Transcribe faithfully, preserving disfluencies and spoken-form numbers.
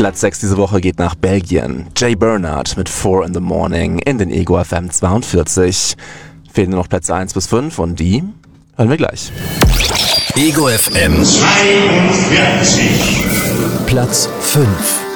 Platz sechs diese Woche geht nach Belgien. Jay Bernard mit Four in the Morning in den Ego F M zweiundvierzig. Fehlen nur noch Plätze eins bis fünf und die hören wir gleich. Ego F M zweiundvierzig. Platz fünf.